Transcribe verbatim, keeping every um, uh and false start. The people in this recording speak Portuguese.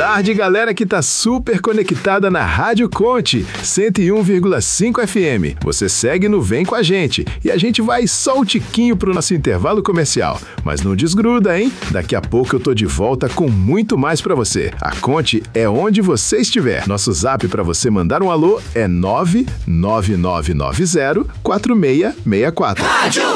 tarde, galera que tá super conectada na Rádio Conte, cento e um vírgula cinco F M. Você segue no Vem com a gente e a gente vai só um tiquinho pro nosso intervalo comercial. Mas não desgruda, hein? Daqui a pouco eu tô de volta com muito mais pra você. A Conte é onde você estiver. Nosso zap pra você mandar um alô é nove nove nove nove zero quatro seis seis quatro. Rádio